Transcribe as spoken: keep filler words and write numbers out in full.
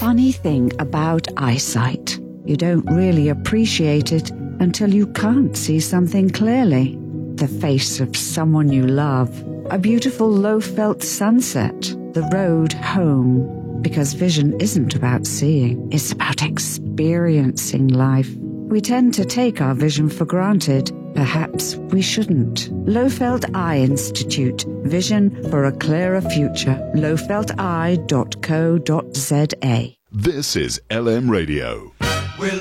funny thing about eyesight. You don't really appreciate it until you can't see something clearly. The face of someone you love, a beautiful low-felt sunset, the road home. Because vision isn't about seeing, it's about experiencing life. We tend to take our vision for granted. Perhaps we shouldn't. Lowfelt Eye Institute. Vision for a clearer future. lowfelt eye dot co dot za. This is L M Radio.